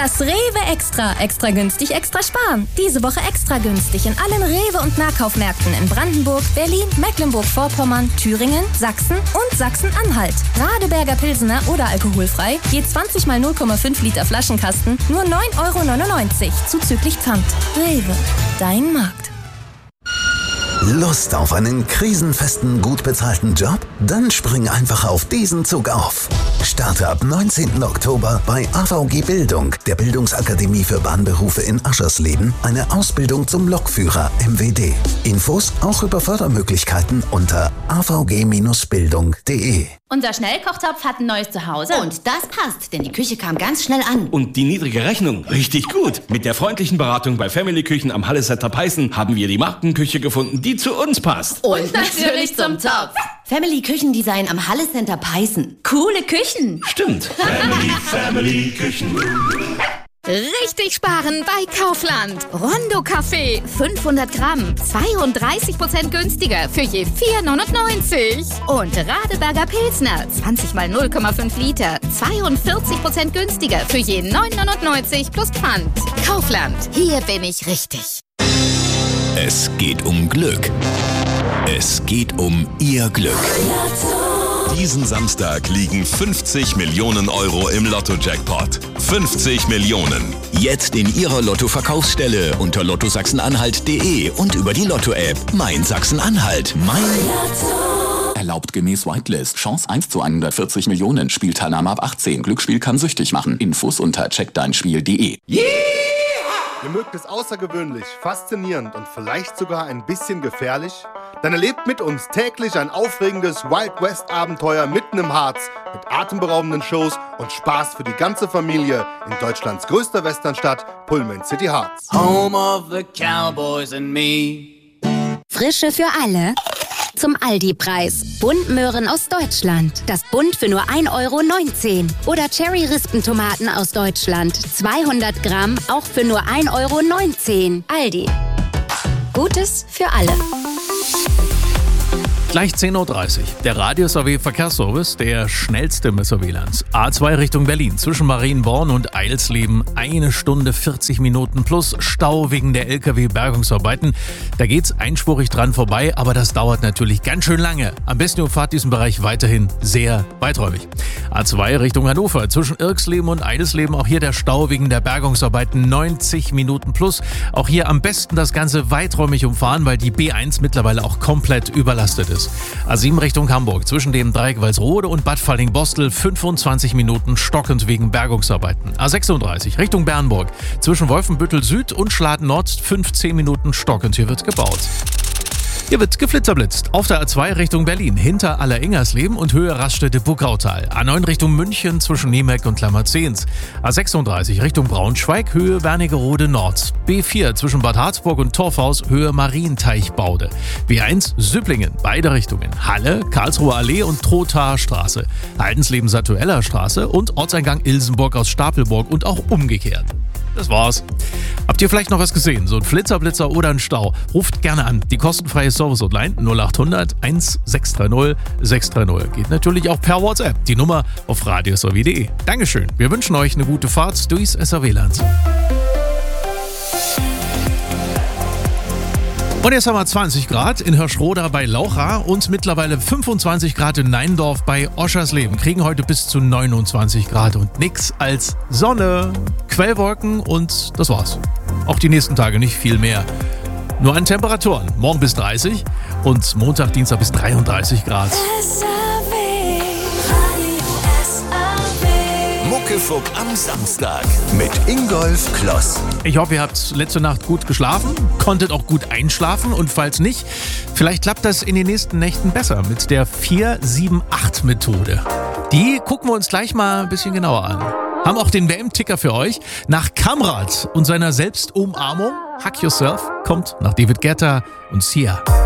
Das Rewe Extra. Extra günstig, extra sparen. Diese Woche extra günstig in allen Rewe- und Nahkaufmärkten in Brandenburg, Berlin, Mecklenburg-Vorpommern, Thüringen, Sachsen und Sachsen-Anhalt. Radeberger Pilsener oder alkoholfrei, je 20 mal 0,5 Liter Flaschenkasten, nur 9,99 € zuzüglich Pfand. Rewe, dein Markt. Lust auf einen krisenfesten, gut bezahlten Job? Dann spring einfach auf diesen Zug auf. Starte ab 19. Oktober bei AVG Bildung, der Bildungsakademie für Bahnberufe in Aschersleben, eine Ausbildung zum Lokführer MWD. Infos auch über Fördermöglichkeiten unter avg-bildung.de. Unser Schnellkochtopf hat ein neues Zuhause. Und das passt, denn die Küche kam ganz schnell an. Und die niedrige Rechnung, richtig gut. Mit der freundlichen Beratung bei Family Küchen am Hallesetter Peißen haben wir die Markenküche gefunden, die zu uns passt. Und natürlich zum Topf. Family Küchendesign am Hallecenter Peißen. Coole Küchen. Stimmt. Family Küchen. Richtig sparen bei Kaufland. Rondo Kaffee, 500 Gramm, 32% günstiger für je 4,99 €. Und Radeberger Pilsner, 20 mal 0,5 Liter, 42% günstiger für je 9,99 € plus Pfand. Kaufland, hier bin ich richtig. Es geht um Glück. Es geht um Ihr Glück. Diesen Samstag liegen 50 Millionen € im Lotto-Jackpot. 50 Millionen. Jetzt in Ihrer Lotto-Verkaufsstelle unter lottosachsen-anhalt.de und über die Lotto-App Mein Sachsen-Anhalt. Mein Lotto. Erlaubt gemäß Whitelist. Chance 1 zu 140 Millionen. Spielteilnahme ab 18. Glücksspiel kann süchtig machen. Infos unter checkdeinspiel.de. Yeah! Ihr mögt es außergewöhnlich, faszinierend und vielleicht sogar ein bisschen gefährlich? Dann erlebt mit uns täglich ein aufregendes Wild West Abenteuer mitten im Harz mit atemberaubenden Shows und Spaß für die ganze Familie in Deutschlands größter Westernstadt, Pullman City Harz. Home of the Cowboys and me. Frische für alle. Zum Aldi-Preis. Buntmöhren aus Deutschland. Das Bund für nur 1,19 € Oder Cherry-Rispentomaten aus Deutschland. 200 Gramm, auch für nur 1,19 €. Aldi. Gutes für alle. Gleich 10:30 Uhr. Der Radius AW Verkehrsservice, der schnellste mit Surveillance. A2 Richtung Berlin, zwischen Marienborn und Eilsleben 1 Stunde 40 Minuten plus Stau wegen der LKW-Bergungsarbeiten. Da geht's einspurig dran vorbei, aber das dauert natürlich ganz schön lange. Am besten umfahrt diesen Bereich weiterhin sehr weiträumig. A2 Richtung Hannover, zwischen Irksleben und Eidelsleben, auch hier der Stau wegen der Bergungsarbeiten 90 Minuten plus. Auch hier am besten das Ganze weiträumig umfahren, weil die B1 mittlerweile auch komplett überlastet ist. A7 Richtung Hamburg, zwischen dem Dreieck Walsrode und Bad Falling-Bostel 25 Minuten stockend wegen Bergungsarbeiten. A36 Richtung Bernburg, zwischen Wolfenbüttel Süd und Schladen Nord 15 Minuten stockend. Hier wird gebaut. Hier wird geflitzerblitzt. Auf der A2 Richtung Berlin, hinter Aller-Ingersleben und Höhe Raststätte-Buckautal. A9 Richtung München, zwischen Niemeck und Klammerzehns. A36 Richtung Braunschweig, Höhe Wernigerode Nord. B4 zwischen Bad Harzburg und Torfhaus, Höhe Marienteichbaude. B1 Süpplingen, beide Richtungen. Halle, Karlsruher Allee und Trothaer Straße. Haldensleben-Satueller Straße und Ortseingang Ilsenburg aus Stapelburg und auch umgekehrt. Das war's. Habt ihr vielleicht noch was gesehen? So ein Flitzerblitzer oder ein Stau? Ruft gerne an. Die kostenfreie Service-Hotline 0800 1630 630. Geht natürlich auch per WhatsApp. Die Nummer auf radiosrw.de. Dankeschön. Wir wünschen euch eine gute Fahrt durchs SRW-Land. Und jetzt haben wir 20 Grad in Hirschroda bei Laucha und mittlerweile 25 Grad in Neindorf bei Oschersleben. Kriegen heute bis zu 29 Grad und nix als Sonne, Quellwolken und das war's. Auch die nächsten Tage nicht viel mehr. Nur an Temperaturen. Morgen bis 30 und Montag, Dienstag bis 33 Grad. Muckefuck am Samstag mit Ingolf Kloss. Ich hoffe, ihr habt letzte Nacht gut geschlafen, konntet auch gut einschlafen und falls nicht, vielleicht klappt das in den nächsten Nächten besser mit der 4-7-8-Methode. Die gucken wir uns gleich mal ein bisschen genauer an. Haben auch den WM-Ticker für euch. Nach Kamrat und seiner Selbstumarmung, Hug Yourself, kommt nach David Guetta und Sia.